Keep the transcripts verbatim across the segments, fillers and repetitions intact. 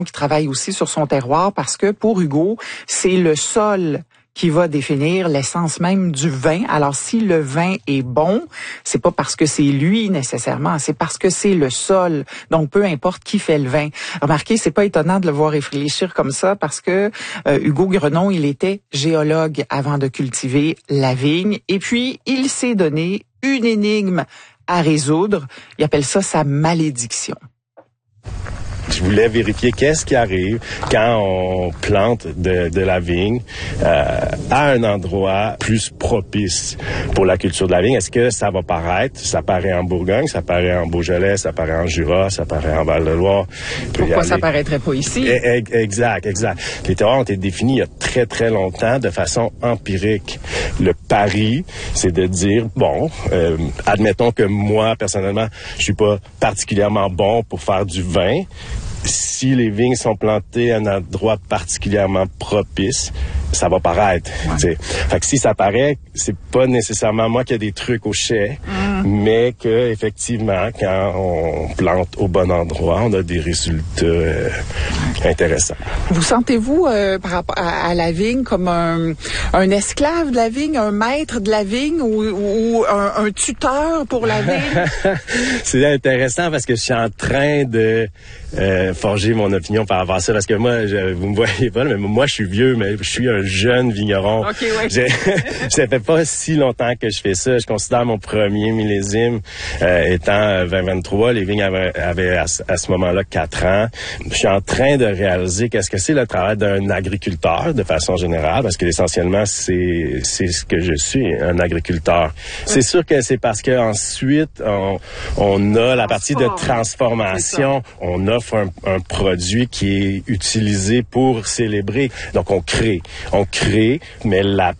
qui travaille aussi sur son terroir parce que pour Hugo, c'est le sol qui va définir l'essence même du vin. Alors, si le vin est bon, c'est pas parce que c'est lui nécessairement, c'est parce que c'est le sol. Donc, peu importe qui fait le vin. Remarquez, c'est pas étonnant de le voir réfléchir comme ça parce que euh, Hugo Grenon, il était géologue avant de cultiver la vigne. Et puis, il s'est donné une énigme à résoudre. Il appelle ça sa malédiction. Je voulais vérifier qu'est-ce qui arrive quand on plante de, de la vigne euh, à un endroit plus propice pour la culture de la vigne. Est-ce que ça va paraître? Ça paraît en Bourgogne, ça paraît en Beaujolais, ça paraît en Jura, ça paraît en Val-de-Loire. Pourquoi ça paraîtrait pas ici? Exact, exact. Les terroirs ont été définis il y a très, très longtemps de façon empirique. Le pari, c'est de dire, bon, euh, admettons que moi, personnellement, je suis pas particulièrement bon pour faire du vin. Si les vignes sont plantées à un endroit particulièrement propice, ça va paraître. Ouais. Fait que si ça paraît, c'est pas nécessairement moi qui ai des trucs au chai, mm. mais que effectivement, quand on plante au bon endroit, on a des résultats euh, intéressants. Vous sentez-vous euh, par rapport à, à la vigne comme un, un esclave de la vigne, un maître de la vigne ou, ou un, un tuteur pour la vigne? C'est intéressant parce que je suis en train de euh, forger mon opinion par rapport à ça, parce que moi, je, vous me voyez pas, mais moi, je suis vieux, mais je suis un jeune vigneron. Okay, ouais. Ça fait pas si longtemps que je fais ça. Je considère mon premier millésime euh, étant vingt vingt-trois. Les vignes avaient, avaient à, à ce moment-là quatre ans. Je suis en train de réaliser qu'est-ce que c'est le travail d'un agriculteur de façon générale, parce que essentiellement, c'est c'est ce que je suis, un agriculteur. C'est sûr que c'est parce que ensuite on, on a la partie de transformation. On offre un, un produit qui est utilisé pour célébrer. Donc, on crée. On crée, mais la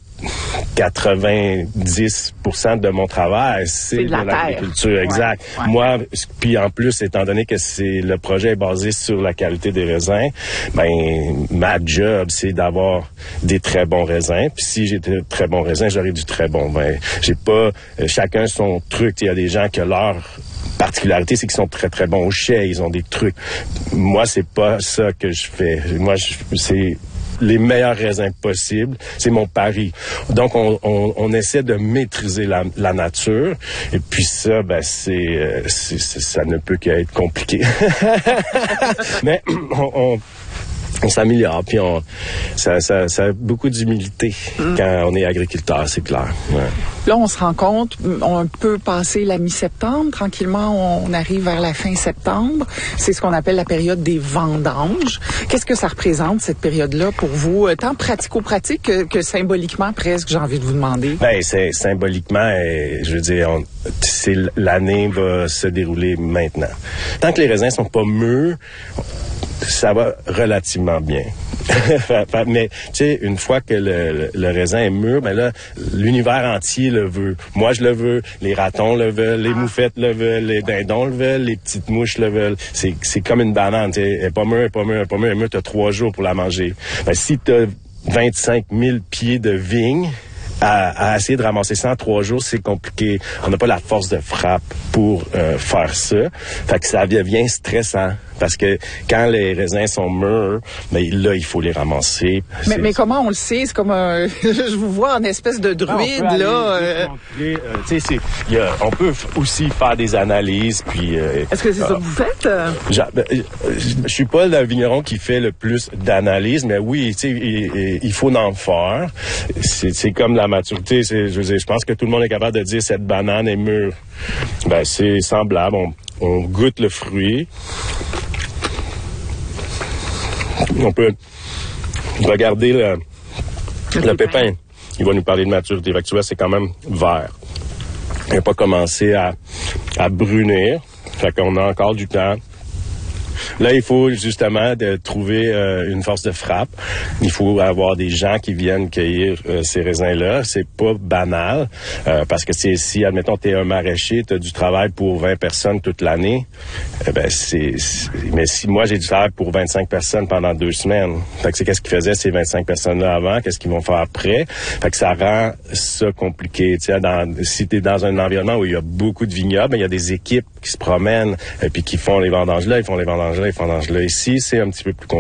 quatre-vingt-dix pour cent de mon travail, c'est, c'est de, de l'agriculture. Exact. Ouais, ouais. Moi, puis en plus, étant donné que c'est le projet est basé sur la qualité des raisins, ben ma job, c'est d'avoir des très bons raisins. Puis si j'ai de très bons raisins, j'aurai du très bon vin. J'ai pas euh, chacun son truc. Il y a des gens que leur particularité, c'est qu'ils sont très, très bons au chai. Ils ont des trucs. Moi, c'est pas ça que je fais. Moi, je, c'est les meilleurs raisins possibles. C'est mon pari. Donc, on, on, on essaie de maîtriser la, la nature. Et puis ça, ben, c'est, c'est, c'est ça ne peut qu'être compliqué. Mais on... on on s'améliore, puis on, ça, ça, ça a beaucoup d'humilité mmh. quand on est agriculteur, c'est clair. Ouais. Là, on se rend compte, on peut passer la mi-septembre, tranquillement, on arrive vers la fin septembre. C'est ce qu'on appelle la période des vendanges. Qu'est-ce que ça représente, cette période-là, pour vous, tant pratico-pratique que, que symboliquement, presque, j'ai envie de vous demander? Ben, c'est symboliquement, et, je veux dire, on, c'est, l'année va se dérouler maintenant. Tant que les raisins sont pas mûrs, ça va relativement bien. Mais, tu sais, une fois que le, le, le raisin est mûr, ben là, l'univers entier le veut. Moi, je le veux. Les ratons le veulent. Les moufettes le veulent. Les dindons le veulent. Les petites mouches le veulent. C'est, c'est comme une banane, tu sais. Elle est pas mûre, elle est pas mûre, elle est pas mûre. Elle est mûre, t'as trois jours pour la manger. Ben, si t'as vingt-cinq mille pieds de vigne, À, à essayer de ramasser ça en trois jours, c'est compliqué. On n'a pas la force de frappe pour euh, faire ça. Fait que ça devient stressant. Parce que quand les raisins sont mûrs, ben là, il faut les ramasser. Mais, mais comment on le sait? C'est comme un... Je vous vois en espèce de druide, ah, là. Euh... Euh, tu sais, y a, on peut aussi faire des analyses, puis... Euh, Est-ce que c'est euh, ça que vous faites? Je ben, je suis pas le vigneron qui fait le plus d'analyses, mais oui, tu sais, il, il faut en faire. C'est, c'est comme la maturité. C'est, je veux dire, je pense que tout le monde est capable de dire cette banane est mûre. Ben, c'est semblable. On, on goûte le fruit. On peut regarder le, le, le pépin. pépin. Il va nous parler de maturité. Fait que tu vois, c'est quand même vert. Il n'a pas commencé à, à brunir. Fait qu'on a encore du temps. Là, il faut justement de trouver euh, une force de frappe. Il faut avoir des gens qui viennent cueillir euh, ces raisins-là. C'est pas banal euh, parce que c'est, si, admettons, t'es un maraîcher, t'as du travail pour vingt personnes toute l'année, eh ben c'est, c'est... Mais si moi, j'ai du travail pour vingt-cinq personnes pendant deux semaines, fait que c'est qu'est-ce qu'ils faisaient ces vingt-cinq personnes-là avant, qu'est-ce qu'ils vont faire après? Fait que ça rend ça compliqué. Tu sais, dans, si t'es dans un environnement où il y a beaucoup de vignobles, il y a des équipes qui se promènent et puis qui font les vendanges là, ils font les vendanges là, feuilles vendanges-là. Ici, c'est un petit peu plus compliqué.